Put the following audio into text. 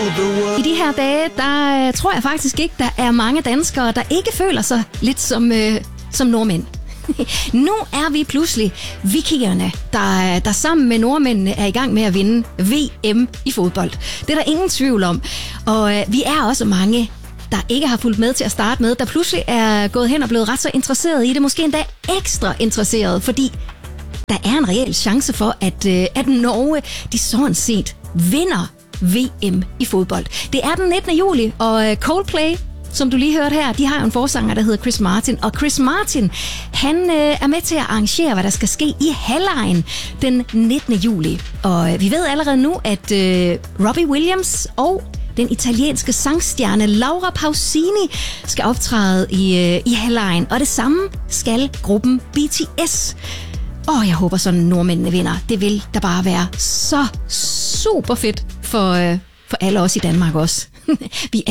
I de her dage, der tror jeg faktisk ikke, der er mange danskere, der ikke føler sig lidt som nordmænd. Nu er vi pludselig vikingerne, der sammen med nordmændene er i gang med at vinde VM i fodbold. Det er der ingen tvivl om. Og vi er også mange, der ikke har fulgt med til at starte med, der pludselig er gået hen og blevet ret så interesseret i det. Måske endda ekstra interesseret, fordi der er en reel chance for, at Norge, de sådan set vinder VM i fodbold. Det er den 19. juli, og Coldplay, som du lige hørte her, de har jo en forsanger, der hedder Chris Martin. Og Chris Martin, han er med til at arrangere, hvad der skal ske i Hallein den 19. juli. Og vi ved allerede nu, at Robbie Williams og den italienske sangstjerne Laura Pausini skal optræde i Hallein. Og det samme skal gruppen BTS. Jeg håber sådan, nordmændene vinder. Det vil da bare være så super fedt for alle os i Danmark også. Vi